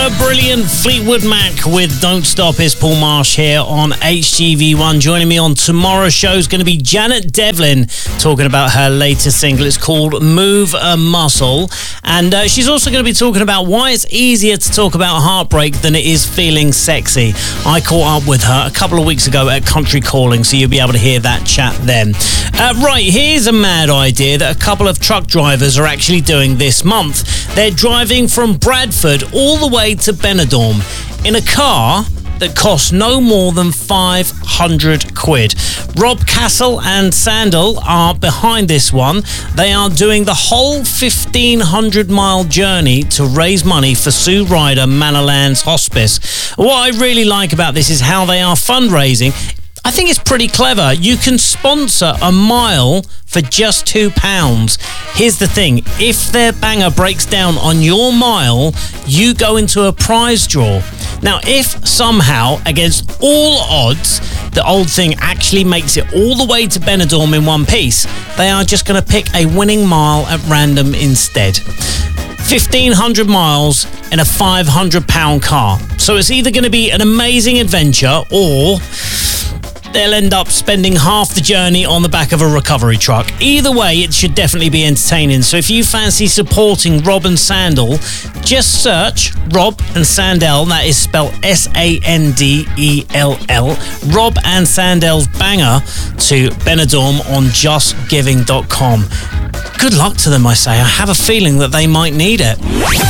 The brilliant Fleetwood Mac with Don't Stop. Is Paul Marsh here on HGV1. Joining me on tomorrow's show is going to be Janet Devlin, talking about her latest single. It's called Move a Muscle. And she's also going to be talking about why it's easier to talk about heartbreak than it is feeling sexy. I caught up with her a couple of weeks ago at Country Calling, so you'll be able to hear that chat then. Right, here's a mad idea that a couple of truck drivers are actually doing this month. They're driving from Bradford all the way to Benidorm in a car that costs no more than 500 quid. Rob Castle and Sandal are behind this one. They are doing the whole 1,500-mile journey to raise money for Sue Ryder Manorlands Hospice. What I really like about this is how they are fundraising. I think it's pretty clever. You can sponsor a mile for just £2. Here's the thing. If their banger breaks down on your mile, you go into a prize draw. Now, if somehow, against all odds, the old thing actually makes it all the way to Benidorm in one piece, they are just going to pick a winning mile at random instead. 1,500 miles in a £500 car. So it's either going to be an amazing adventure or they'll end up spending half the journey on the back of a recovery truck. Either way, it should definitely be entertaining. So if you fancy supporting Rob and Sandal, just search Rob and Sandell, that is spelled Sandell, Rob and Sandell's banger to Benidorm on justgiving.com. Good luck to them, I say. I have a feeling that they might need it.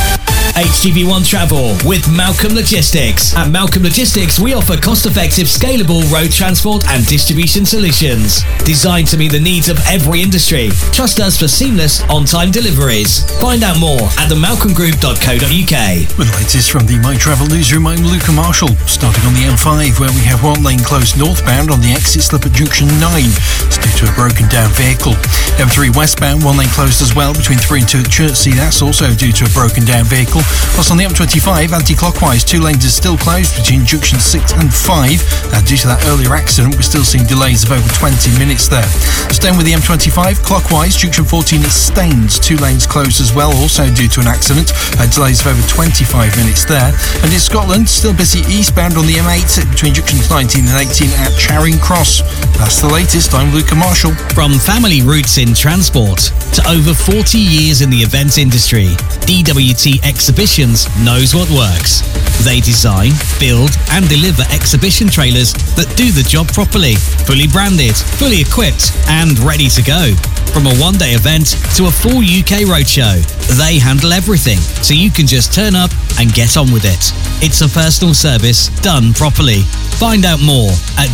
HGV1 Travel with Malcolm Logistics. At Malcolm Logistics, we offer cost-effective, scalable road transport and distribution solutions designed to meet the needs of every industry. Trust us for seamless, on-time deliveries. Find out more at themalcolmgroup.co.uk. With the latest from the My Travel newsroom, I'm Luca Marshall. Starting on the M5, where we have one lane closed northbound on the exit slip at junction 9. It's due to a broken down vehicle. M3 westbound, one lane closed as well between 3 and 2 at Chertsey. That's also due to a broken down vehicle. Plus on the M25, anti-clockwise, 2 lanes are still closed between junction 6 and 5. Due to that earlier accident, we're still seeing delays of over 20 minutes there. Staying with the M25, clockwise, junction 14 at Staines, 2 lanes closed as well, also due to an accident. Delays of over 25 minutes there. And in Scotland, still busy eastbound on the M8 between junctions 19 and 18 at Charing Cross. That's the latest. I'm Luca Marshall. From family roots in transport to over 40 years in the events industry, DWT Exhibitions knows what works. They design, build and deliver exhibition trailers that do the job properly, fully branded, fully equipped and ready to go. From a one-day event to a full UK roadshow, they handle everything, so you can just turn up and get on with it. It's a personal service done properly. Find out more at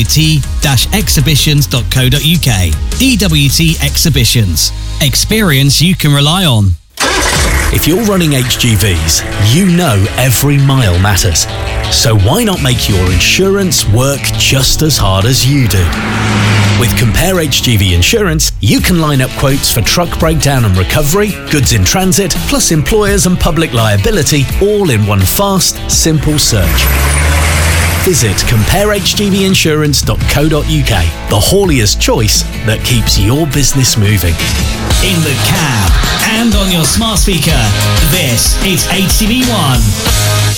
dwt-exhibitions.co.uk. DWT Exhibitions. Experience you can rely on. If you're running HGVs, you know every mile matters. So why not make your insurance work just as hard as you do? With Compare HGV Insurance, you can line up quotes for truck breakdown and recovery, goods in transit, plus employers and public liability, all in one fast, simple search. Visit comparehgvinsurance.co.uk, the haulier's choice that keeps your business moving. In the cab and on your smart speaker, this is HGV1.